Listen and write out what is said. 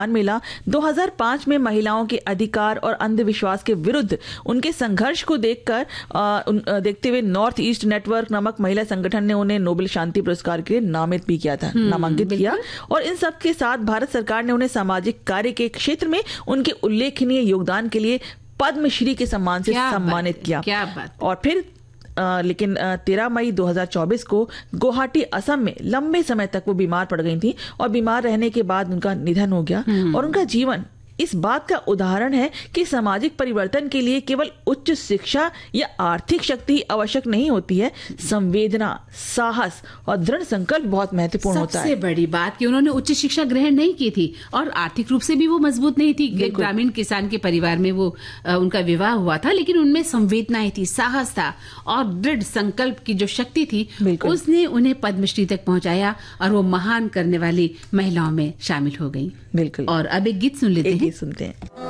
मिला। 2005 में महिलाओं के अधिकार और अंधविश्वास के विरुद्ध उनके संघर्ष को देखते हुए नॉर्थ ईस्ट नेटवर्क नामक महिला संगठन ने उन्हें नोबेल शांति पुरस्कार के लिए नामांकित किया। और इन सब के साथ भारत सरकार ने उन्हें सामाजिक कार्य के क्षेत्र में उनके उल्लेखनीय योगदान के लिए पद्मश्री के सम्मान से सम्मानित किया। क्या बात। और फिर लेकिन 13 मई 2024 को गुवाहाटी असम में लंबे समय तक वो बीमार पड़ गई थी और बीमार रहने के बाद उनका निधन हो गया। और उनका जीवन इस बात का उदाहरण है कि सामाजिक परिवर्तन के लिए केवल उच्च शिक्षा या आर्थिक शक्ति आवश्यक नहीं होती है, संवेदना, साहस और दृढ़ संकल्प बहुत महत्वपूर्ण होता है। सबसे बड़ी बात कि उन्होंने उच्च शिक्षा ग्रहण नहीं की थी और आर्थिक रूप से भी वो मजबूत नहीं थी। ग्रामीण किसान के परिवार में वो उनका विवाह हुआ था, लेकिन उनमें संवेदनाएं थी, साहस था और दृढ़ संकल्प की जो शक्ति थी उसने उन्हें पद्मश्री तक पहुंचाया और वो महान करने वाली महिलाओं में शामिल हो गई। बिल्कुल। और अब एक गीत सुन लेते हैं। सुनते हैं।